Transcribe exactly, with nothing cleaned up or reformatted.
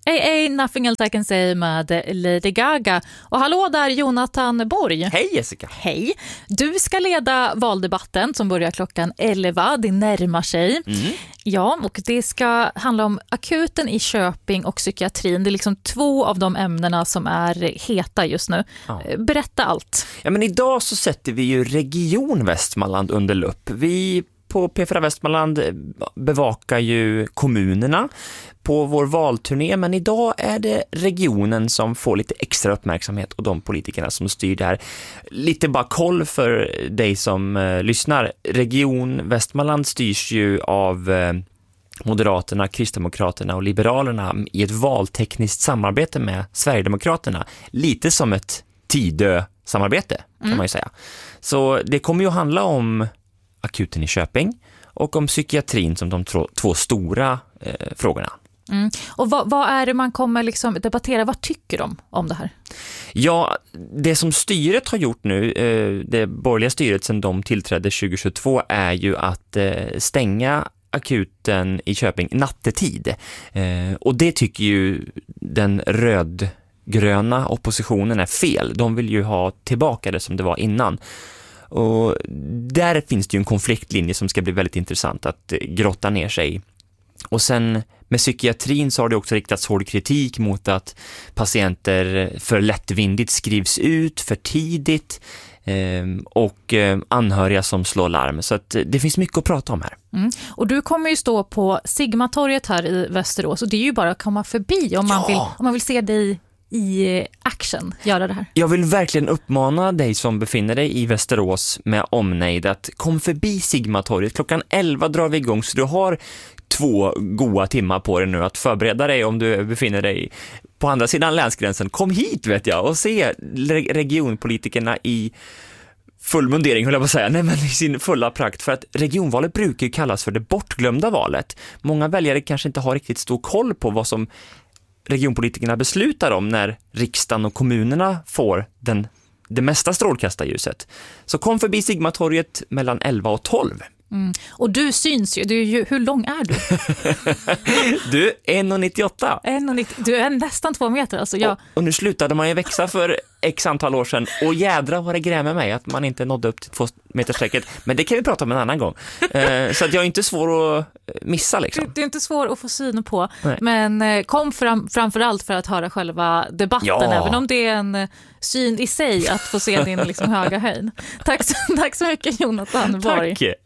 Hey, hey, Nothing Else I Can Say med Lady Gaga. Och hallå där, Jonathan Borg. Hej Jessica. Hej. Du ska leda valdebatten som börjar klockan elva. Det närmar sig. Mm. Ja, och det ska handla om akuten i Köping och psykiatrin. Det är liksom två av de ämnena som är heta just nu. Ja. Berätta allt. Ja, men idag så sätter vi ju Region Västmanland under lupp. Vi på P fyra Västmanland bevakar ju kommunerna på vår valturné, men idag är det regionen som får lite extra uppmärksamhet och de politikerna som styr där. Lite bara koll för dig som eh, lyssnar. Region Västmanland styrs ju av eh, Moderaterna, Kristdemokraterna och Liberalerna i ett valtekniskt samarbete med Sverigedemokraterna. Lite som ett Tidö-samarbete kan mm. man ju säga. Så det kommer ju att handla om akuten i Köping och om psykiatrin som de två, två stora eh, frågorna. Mm. Och vad, vad är det man kommer liksom debattera? Vad tycker de om det här? Ja, det som styret har gjort nu, eh, det borgerliga styret sedan de tillträdde tjugohundratjugotvå är ju att eh, stänga akuten i Köping nattetid. Eh, och det tycker ju den rödgröna oppositionen är fel. De vill ju ha tillbaka det som det var innan. Och där finns det ju en konfliktlinje som ska bli väldigt intressant att grotta ner sig i. Och sen med psykiatrin så har det också riktats hård kritik mot att patienter för lättvindigt skrivs ut för tidigt eh, och eh, anhöriga som slår larm. Så att det finns mycket att prata om här. Mm. Och du kommer ju stå på Sigmatorget här i Västerås och det är ju bara att komma förbi om man, ja. vill, om man vill se dig i action göra det här. Jag vill verkligen uppmana dig som befinner dig i Västerås med omnejd att kom förbi Sigmatorget. Klockan elva drar vi igång så du har två goda timmar på dig nu att förbereda dig om du befinner dig på andra sidan länsgränsen. Kom hit vet jag och se regionpolitikerna i full mundering, höll jag på att säga. Nej, men i sin fulla prakt. För att regionvalet brukar ju kallas för det bortglömda valet. Många väljare kanske inte har riktigt stor koll på vad som regionpolitikerna beslutar om när riksdagen och kommunerna får den, det mesta strålkastarljuset. Så kom förbi Sigmatorget mellan elva och tolv. Mm. Och du syns ju, du är ju, hur lång är du? Du, en komma nittioåtta. en komma nittio Du är nästan två meter. Alltså jag... och, och nu slutade man ju växa för x antal år sedan. Och jädra vad det grämer mig att man inte nådde upp till två metersträcket. Men det kan vi prata om en annan gång. Eh, så att jag är inte svår att missa liksom. Du, du är inte svår att få syn på. Nej. Men eh, kom fram, framförallt för att höra själva debatten. Ja. Även om det är en eh, syn i sig att få se din liksom, höga höjd. Tack, tack så mycket Jonathan Borg. Tack.